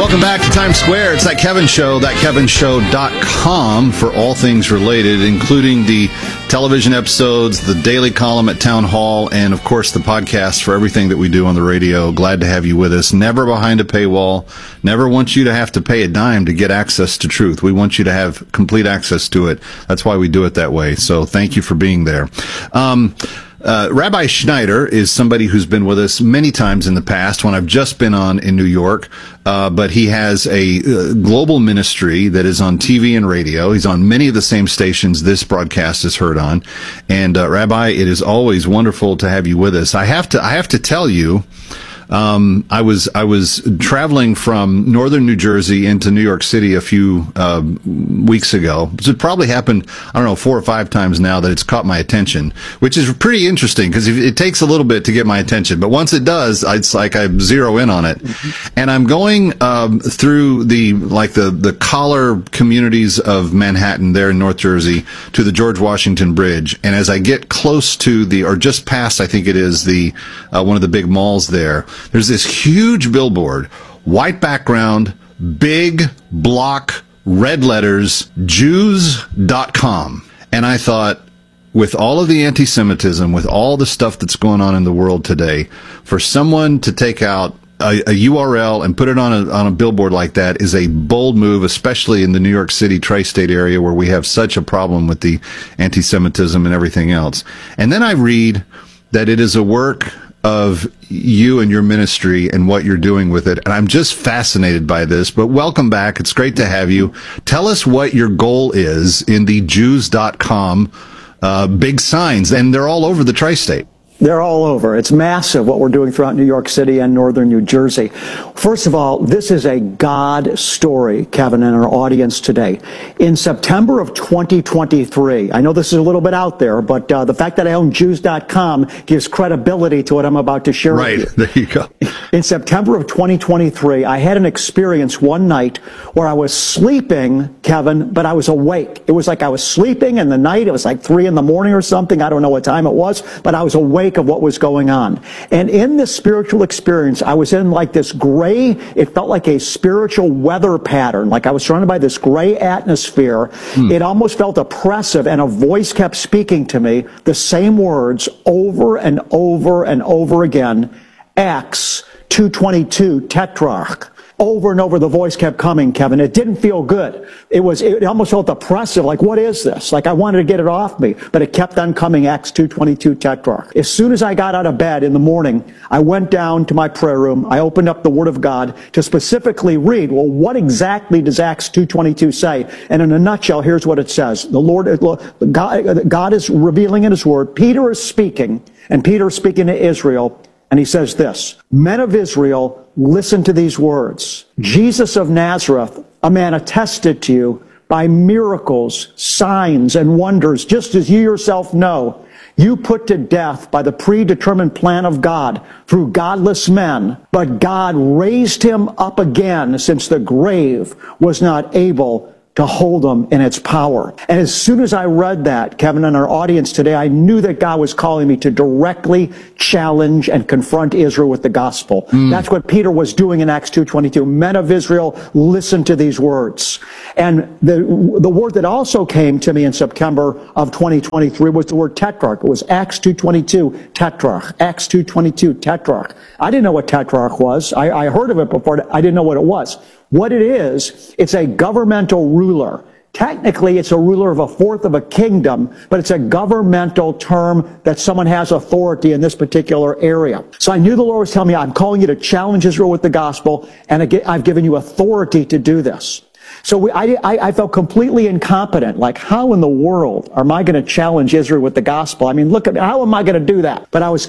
Welcome back to Times Square. It's That Kevin Show, thatkevinshow.com for all things related, including the television episodes, the daily column at Town Hall, and, of course, the podcast for everything that we do on the radio. Glad to have you with us. Never behind a paywall. Never want you to have to pay a dime to get access to truth. We want you to have complete access to it. That's why we do it that way. So thank you for being there. Rabbi Schneider is somebody who's been with us many times in the past when I've just been on in New York, but he has a global ministry that is on TV and radio. He's on many of the same stations this broadcast is heard on. And Rabbi, it is always wonderful to have you with us. I have to tell you, I was traveling from northern New Jersey into New York City a few weeks ago. It probably happened, I don't know, 4 or 5 times now that it's caught my attention, which is pretty interesting because it takes a little bit to get my attention. But once it does, it's like I zero in on it. And I'm going through the collar communities of Manhattan there in North Jersey to the George Washington Bridge. And as I get close to or just past, I think it is one of the big malls there, there's this huge billboard, white background, big block, red letters, Jews.com. And I thought, with all of the anti-Semitism, with all the stuff that's going on in the world today, for someone to take out a URL and put it on a billboard like that is a bold move, especially in the New York City tri-state area where we have such a problem with the anti-Semitism and everything else. And then I read that it is a work of you and your ministry and what you're doing with it. And I'm just fascinated by this, but welcome back. It's great to have you. Tell us what your goal is in the Jews.com big signs, and they're all over the tri-state. They're all over. It's massive what we're doing throughout New York City and northern New Jersey. First of all, this is a God story, Kevin, and our audience today. In September of 2023, I know this is a little bit out there, but the fact that I own Jews.com gives credibility to what I'm about to share with you. Right, there you go. In September of 2023, I had an experience one night where I was sleeping, Kevin, but I was awake. It was like I was sleeping in the night. It was like 3 a.m. or something. I don't know what time it was, but I was awake of what was going on. And in this spiritual experience, I was in like this gray, it felt like a spiritual weather pattern, like I was surrounded by this gray atmosphere. It almost felt oppressive, and a voice kept speaking to me the same words over and over and over again. Acts 2:22, tetrarch. Over and over the voice kept coming, Kevin. It didn't feel good. It almost felt oppressive, like, what is this? Like, I wanted to get it off me, but it kept on coming, Acts 2:22, tetrarch. As soon as I got out of bed in the morning, I went down to my prayer room. I opened up the Word of God to specifically read, well, what exactly does Acts 2:22 say? And in a nutshell, here's what it says. God is revealing in His Word. Peter is speaking, and Peter is speaking to Israel. And he says this, men of Israel, listen to these words. Jesus of Nazareth, a man attested to you by miracles, signs, and wonders, just as you yourself know. You put to death by the predetermined plan of God through godless men, but God raised him up again, since the grave was not able to hold them in its power. And as soon as I read that, Kevin, and our audience today, I knew that God was calling me to directly challenge and confront Israel with the gospel. That's what Peter was doing in Acts 2:22. Men of Israel, listen to these words. And the word that also came to me in September of 2023 was the word tetrarch. It was Acts 2:22, tetrarch. Acts 2:22, tetrarch. I didn't know what tetrarch was. I heard of it before. I didn't know what it was. What it is, it's a governmental ruler. Technically, it's a ruler of a fourth of a kingdom, but it's a governmental term that someone has authority in this particular area. So I knew the Lord was telling me, I'm calling you to challenge Israel with the gospel, and I've given you authority to do this. So I felt completely incompetent. Like, how in the world am I going to challenge Israel with the gospel? I mean, look at how am I going to do that? But I was